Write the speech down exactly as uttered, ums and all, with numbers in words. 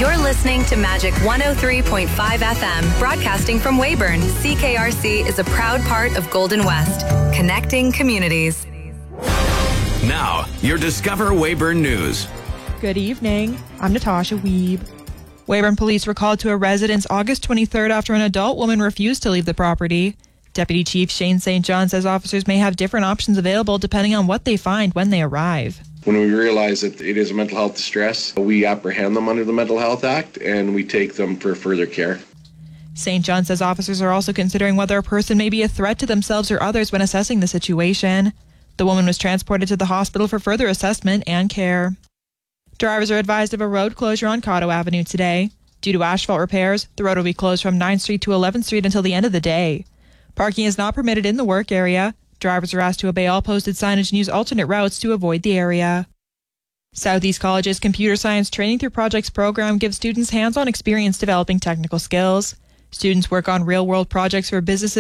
You're listening to Magic one oh three point five F M, broadcasting from Weyburn. C K R C is a proud part of Golden West, connecting communities. Now, your Discover Weyburn News. Good evening. I'm Natasha Weeb. Weyburn police were called to a residence August twenty-third after an adult woman refused to leave the property. Deputy Chief Shane Saint John says officers may have different options available depending on what they find when they arrive. When we realize that it is a mental health distress, we apprehend them under the Mental Health Act and we take them for further care. Saint John says officers are also considering whether a person may be a threat to themselves or others when assessing the situation. The woman was transported to the hospital for further assessment and care. Drivers are advised of a road closure on Cotto Avenue today. Due to asphalt repairs, the road will be closed from ninth Street to eleventh Street until the end of the day. Parking is not permitted in the work area. Drivers are asked to obey all posted signage and use alternate routes to avoid the area. Southeast College's Computer Science Training Through Projects program gives students hands-on experience developing technical skills. Students work on real-world projects for businesses